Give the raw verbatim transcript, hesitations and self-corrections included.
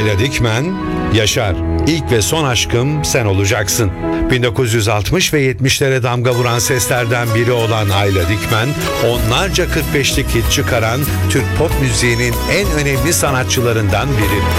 Ayla Dikmen, Yaşar, ilk ve son aşkım sen olacaksın. bin dokuz yüz altmış ve yetmişlere damga vuran seslerden biri olan Ayla Dikmen, onlarca kırk beşlik hit çıkaran Türk pop müziğinin en önemli sanatçılarından biri.